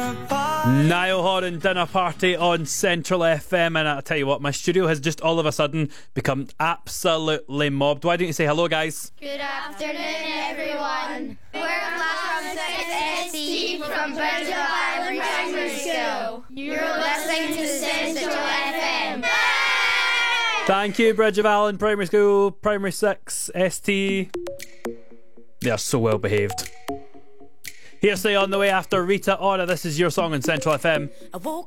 Niall Horan, Dinner Party on Central FM. And I'll tell you what, my studio has just all of a sudden become absolutely mobbed. Why don't you say hello, guys? Good afternoon, everyone. We're Class 6ST from Bridget Island Primary School. You're listening to Central FM. Thank you, Bridge of Allen Primary School, Primary 6, ST. They are so well behaved. Hearsay on the way after Rita Ora. This is your song on Central FM.